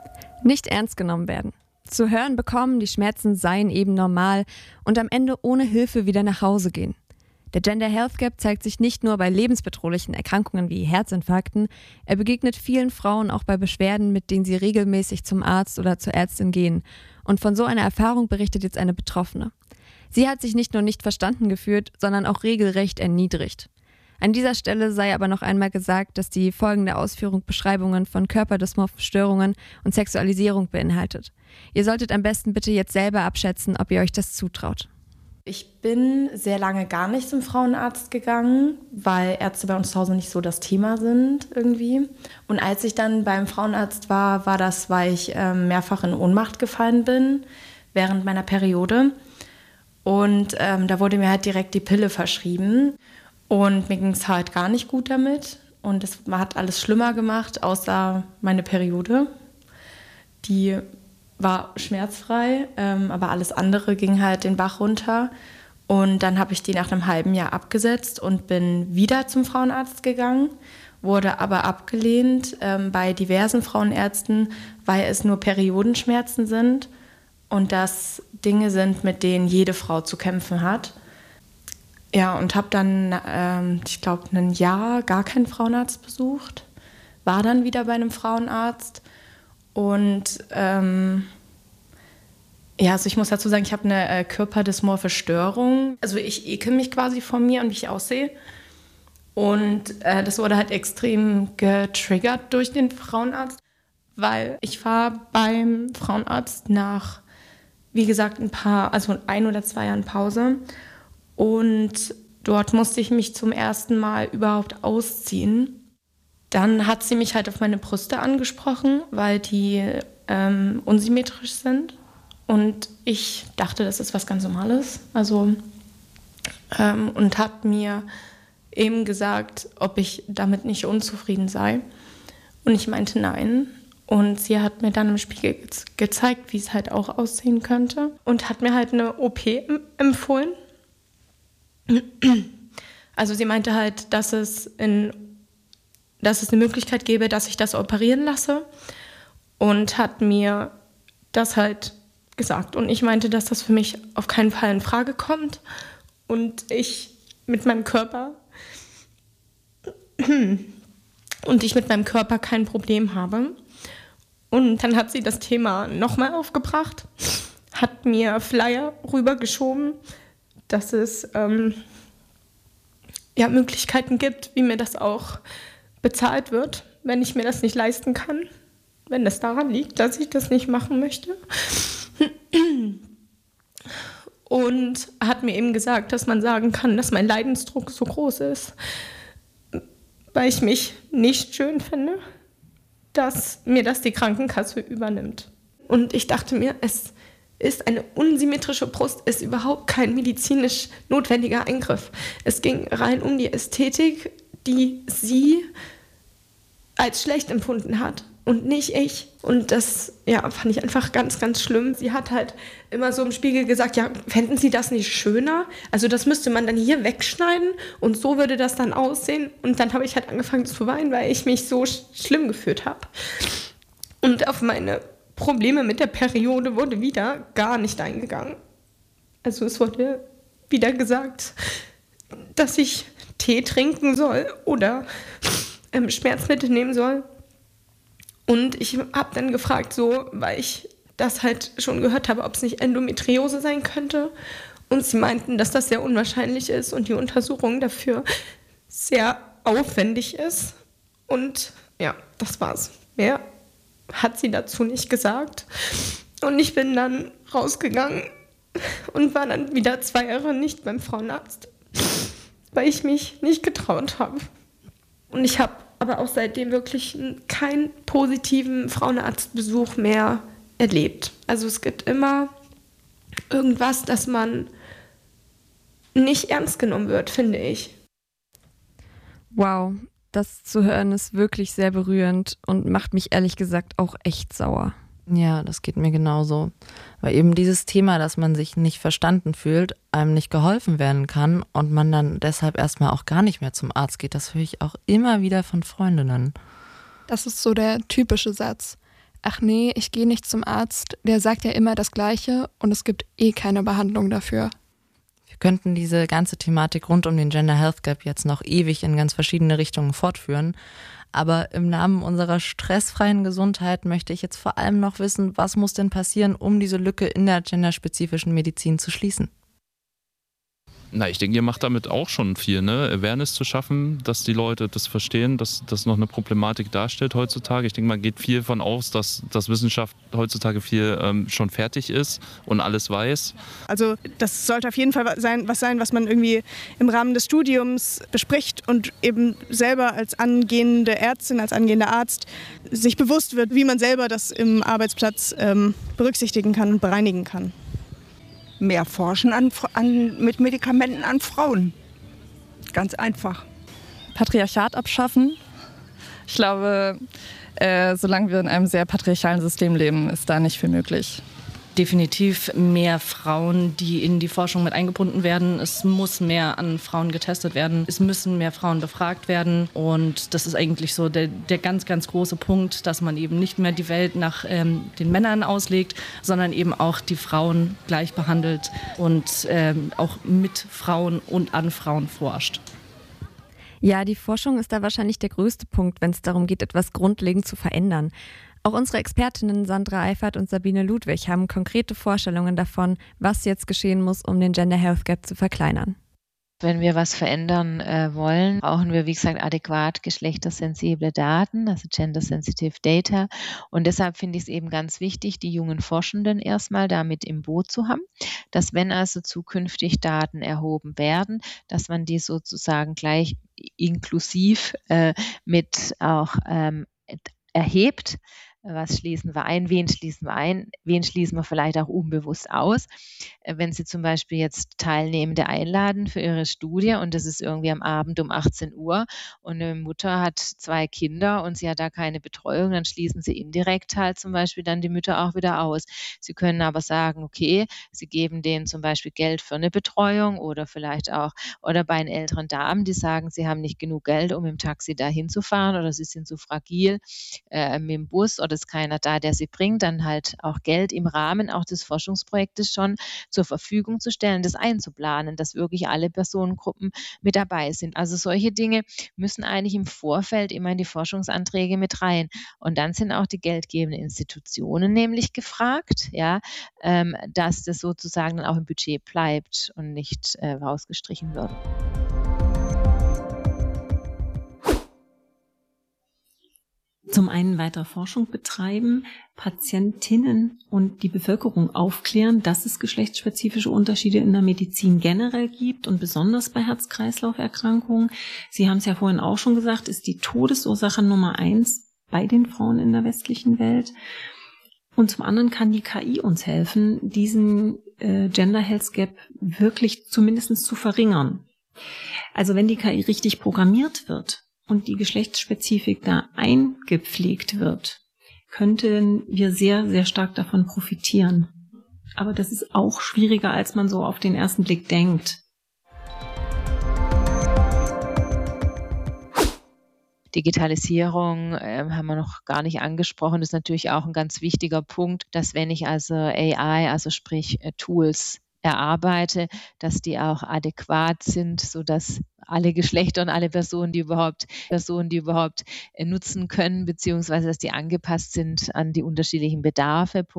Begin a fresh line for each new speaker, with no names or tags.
Nicht ernst genommen werden. Zu hören bekommen, die Schmerzen seien eben normal und am Ende ohne Hilfe wieder nach Hause gehen. Der Gender Health Gap zeigt sich nicht nur bei lebensbedrohlichen Erkrankungen wie Herzinfarkten, er begegnet vielen Frauen auch bei Beschwerden, mit denen sie regelmäßig zum Arzt oder zur Ärztin gehen. Und von so einer Erfahrung berichtet jetzt eine Betroffene. Sie hat sich nicht nur nicht verstanden gefühlt, sondern auch regelrecht erniedrigt. An dieser Stelle sei aber noch einmal gesagt, dass die folgende Ausführung Beschreibungen von körperdysmorphen Störungen und Sexualisierung beinhaltet. Ihr solltet am besten bitte jetzt selber abschätzen, ob ihr euch das zutraut.
Ich bin sehr lange gar nicht zum Frauenarzt gegangen, weil Ärzte bei uns zu Hause nicht so das Thema sind irgendwie. Und als ich dann beim Frauenarzt war das, weil ich mehrfach in Ohnmacht gefallen bin während meiner Periode. Und da wurde mir halt direkt die Pille verschrieben. Und mir ging es halt gar nicht gut damit. Und es hat alles schlimmer gemacht, außer meine Periode. Die war schmerzfrei, aber alles andere ging halt den Bach runter. Und dann habe ich die nach einem halben Jahr abgesetzt und bin wieder zum Frauenarzt gegangen, wurde aber abgelehnt bei diversen Frauenärzten, weil es nur Periodenschmerzen sind und das Dinge sind, mit denen jede Frau zu kämpfen hat. Ja, und habe dann, ich glaube, ein Jahr gar keinen Frauenarzt besucht, war dann wieder bei einem Frauenarzt. Und also ich muss dazu sagen, ich habe eine körperdysmorphe Störung. Also ich ekel mich quasi von mir und wie ich aussehe. Und das wurde halt extrem getriggert durch den Frauenarzt, weil ich war beim Frauenarzt nach, wie gesagt, ein oder 2 Jahren Pause. Und dort musste ich mich zum ersten Mal überhaupt ausziehen. Dann hat sie mich halt auf meine Brüste angesprochen, weil die unsymmetrisch sind. Und ich dachte, das ist was ganz Normales. Und hat mir eben gesagt, ob ich damit nicht unzufrieden sei. Und ich meinte nein. Und sie hat mir dann im Spiegel gezeigt, wie es halt auch aussehen könnte. Und hat mir halt eine OP empfohlen. Also sie meinte halt, dass es eine Möglichkeit gäbe, dass ich das operieren lasse und hat mir das halt gesagt. Und ich meinte, dass das für mich auf keinen Fall in Frage kommt und ich mit meinem Körper kein Problem habe. Und dann hat sie das Thema nochmal aufgebracht, hat mir Flyer rübergeschoben, dass es Möglichkeiten gibt, wie mir das auch bezahlt wird, wenn ich mir das nicht leisten kann, wenn es daran liegt, dass ich das nicht machen möchte. Und hat mir eben gesagt, dass man sagen kann, dass mein Leidensdruck so groß ist, weil ich mich nicht schön finde, dass mir das die Krankenkasse übernimmt. Und ich dachte mir, eine unsymmetrische Brust ist überhaupt kein medizinisch notwendiger Eingriff. Es ging rein um die Ästhetik, die sie als schlecht empfunden hat und nicht ich. Und das fand ich einfach ganz, ganz schlimm. Sie hat halt immer so im Spiegel gesagt, ja, fänden Sie das nicht schöner? Also das müsste man dann hier wegschneiden und so würde das dann aussehen. Und dann habe ich halt angefangen zu weinen, weil ich mich so schlimm gefühlt habe. Und auf meine Probleme mit der Periode wurde wieder gar nicht eingegangen. Also es wurde wieder gesagt, dass ich Tee trinken soll oder Schmerzmittel nehmen soll. Und ich habe dann gefragt, weil ich das halt schon gehört habe, ob es nicht Endometriose sein könnte. Und sie meinten, dass das sehr unwahrscheinlich ist und die Untersuchung dafür sehr aufwendig ist. Und ja, das war's. Mehr hat sie dazu nicht gesagt. Und ich bin dann rausgegangen und war dann wieder 2 Jahre nicht beim Frauenarzt, weil ich mich nicht getraut habe. Und ich habe aber auch seitdem wirklich keinen positiven Frauenarztbesuch mehr erlebt. Also es gibt immer irgendwas, dass man nicht ernst genommen wird, finde ich.
Wow, das zu hören ist wirklich sehr berührend und macht mich ehrlich gesagt auch echt sauer.
Ja, das geht mir genauso. Weil eben dieses Thema, dass man sich nicht verstanden fühlt, einem nicht geholfen werden kann und man dann deshalb erstmal auch gar nicht mehr zum Arzt geht, das höre ich auch immer wieder von Freundinnen.
Das ist so der typische Satz. ach nee, ich gehe nicht zum Arzt, der sagt ja immer das Gleiche und es gibt keine Behandlung dafür.
Wir könnten diese ganze Thematik rund um den Gender Health Gap jetzt noch ewig in ganz verschiedene Richtungen fortführen. Aber im Namen unserer stressfreien Gesundheit möchte ich jetzt vor allem noch wissen, was muss denn passieren, um diese Lücke in der genderspezifischen Medizin zu schließen?
Na, ich denke, ihr macht damit auch schon viel, ne? Awareness zu schaffen, dass die Leute das verstehen, dass das noch eine Problematik darstellt heutzutage. Ich denke, man geht viel davon aus, dass Wissenschaft heutzutage viel schon fertig ist und alles weiß.
Also das sollte auf jeden Fall was sein, was man irgendwie im Rahmen des Studiums bespricht und eben selber als angehende Ärztin, als angehender Arzt sich bewusst wird, wie man selber das im Arbeitsplatz berücksichtigen kann und bereinigen kann.
Mehr forschen mit Medikamenten an Frauen. Ganz einfach.
Patriarchat abschaffen. Ich glaube, solange wir in einem sehr patriarchalen System leben, ist da nicht viel möglich.
Definitiv mehr Frauen, die in die Forschung mit eingebunden werden. Es muss mehr an Frauen getestet werden. Es müssen mehr Frauen befragt werden. Und das ist eigentlich so der ganz, ganz große Punkt, dass man eben nicht mehr die Welt nach den Männern auslegt, sondern eben auch die Frauen gleich behandelt und auch mit Frauen und an Frauen forscht.
Ja, die Forschung ist da wahrscheinlich der größte Punkt, wenn es darum geht, etwas grundlegend zu verändern. Auch unsere Expertinnen Sandra Eifert und Sabine Ludwig haben konkrete Vorstellungen davon, was jetzt geschehen muss, um den Gender Health Gap zu verkleinern.
Wenn wir was verändern wollen, brauchen wir, wie gesagt, adäquat geschlechtersensible Daten, also Gender-Sensitive Data. Und deshalb finde ich es eben ganz wichtig, die jungen Forschenden erstmal damit im Boot zu haben, dass wenn also zukünftig Daten erhoben werden, dass man die sozusagen gleich inklusiv mit auch erhebt. Was schließen wir ein? Wen schließen wir ein? Wen schließen wir vielleicht auch unbewusst aus? Wenn Sie zum Beispiel jetzt Teilnehmende einladen für Ihre Studie und das ist irgendwie am Abend um 18 Uhr und eine Mutter hat 2 Kinder und sie hat da keine Betreuung, dann schließen Sie indirekt halt zum Beispiel dann die Mütter auch wieder aus. Sie können aber sagen, okay, Sie geben denen zum Beispiel Geld für eine Betreuung oder vielleicht auch, oder bei den älteren Damen, die sagen, sie haben nicht genug Geld, um im Taxi dahin zu fahren oder sie sind zu fragil mit dem Bus oder ist keiner da, der sie bringt, dann halt auch Geld im Rahmen auch des Forschungsprojektes schon zur Verfügung zu stellen, das einzuplanen, dass wirklich alle Personengruppen mit dabei sind. Also solche Dinge müssen eigentlich im Vorfeld immer in die Forschungsanträge mit rein. Und dann sind auch die geldgebenden Institutionen nämlich gefragt, ja, dass das sozusagen dann auch im Budget bleibt und nicht rausgestrichen wird.
Zum einen weiter Forschung betreiben, Patientinnen und die Bevölkerung aufklären, dass es geschlechtsspezifische Unterschiede in der Medizin generell gibt und besonders bei Herz-Kreislauf-Erkrankungen. Sie haben es ja vorhin auch schon gesagt, ist die Todesursache Nummer 1 bei den Frauen in der westlichen Welt. Und zum anderen kann die KI uns helfen, diesen Gender Health Gap wirklich zumindest zu verringern. Also wenn die KI richtig programmiert wird und die Geschlechtsspezifik da eingepflegt wird, könnten wir sehr, sehr stark davon profitieren. Aber das ist auch schwieriger, als man so auf den ersten Blick denkt.
Digitalisierung haben wir noch gar nicht angesprochen. Das ist natürlich auch ein ganz wichtiger Punkt, dass wenn ich also AI, also sprich Tools erarbeite, dass die auch adäquat sind, sodass alle Geschlechter und alle Personen, die überhaupt nutzen können, beziehungsweise dass die angepasst sind an die unterschiedlichen Bedarfe.